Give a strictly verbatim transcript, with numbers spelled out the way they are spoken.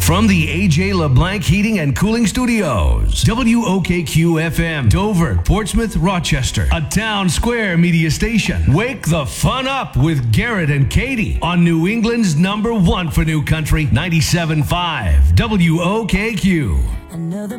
From the A J LeBlanc Heating and Cooling Studios, W O K Q F M, Dover, Portsmouth, Rochester, a Town Square media station. Wake the fun up with Garrett and Katie on New England's number one for new country, ninety-seven point five W O K Q. Another